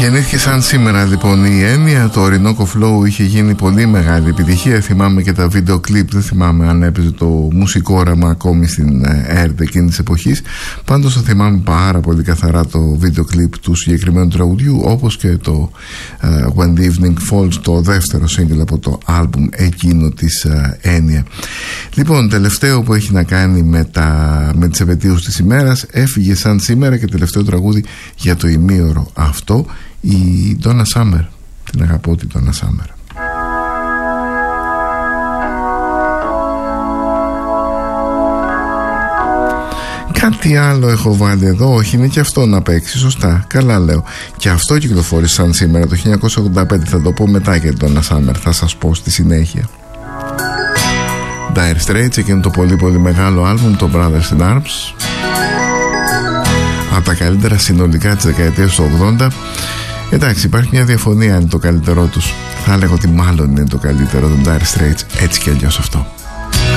Γεννήθηκε σαν σήμερα λοιπόν η Έννοια. Το Orinoco Flow είχε γίνει πολύ μεγάλη επιτυχία. Θυμάμαι και τα βίντεο κλιπ. Δεν θυμάμαι αν έπαιζε το μουσικό όραμα ακόμη στην ΕΡΤ εκείνης της εποχής. Πάντως θα θυμάμαι πάρα πολύ καθαρά το βίντεο κλιπ του συγκεκριμένου τραγουδιού, όπως και το When the Evening Falls, το δεύτερο single από το άλμπουμ εκείνο της Έννοια. Λοιπόν, τελευταίο που έχει να κάνει με τις επετείους της ημέρας, έφυγε σαν σήμερα και τελευταίο τραγούδι για το ημίωρο αυτό, η Donna Summer. Την αγαπώ τη Donna Summer. Κάτι άλλο έχω βάλει εδώ. Όχι, είναι και αυτό να παίξει. Σωστά, καλά λέω. Και αυτό κυκλοφόρησε σαν σήμερα το 1985. Θα το πω μετά για την Donna Summer. Θα σας πω στη συνέχεια. Dire Straits, εκείνο το πολύ πολύ μεγάλο άλμπουμ, το Brothers in Arms, από τα καλύτερα συνολικά της δεκαετίας του 80. Εντάξει, υπάρχει μια διαφωνία αν είναι το καλύτερό τους. Θα έλεγα ότι μάλλον είναι το καλύτερο των Dire Straits, έτσι κι αλλιώς αυτό.